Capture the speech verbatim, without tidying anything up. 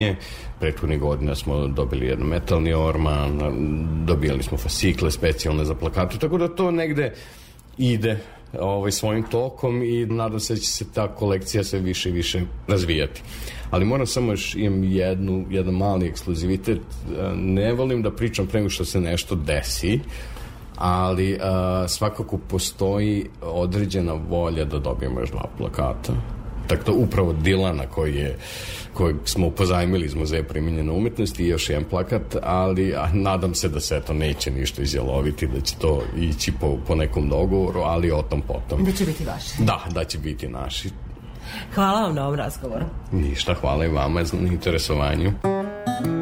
Prethodnih godina smo dobili jedan metalni orman, dobijali smo fasikle specijalne za plakate, tako da to negde ide ovaj, svojim tokom i nadam se da će se ta kolekcija sve više i više razvijati. Ali moram samo još, imam jednu, jedan mali ekskluzivitet. Ne volim da pričam pre nego što se nešto desi, ali a, svakako postoji određena volja da dobijemo još dva plakata. Tako da upravo Dilana koji je, kojeg smo upozajmili iz Muzeja primenjene umetnosti i još jedan plakat, ali a, nadam se da se to neće ništa izjaloviti, da će to ići po, po nekom dogovoru, ali o tom potom. Da će biti vaši. Da, da će biti naši. Hvala vam na ovom razgovoru. Ništa, hvala i vama na interesovanju.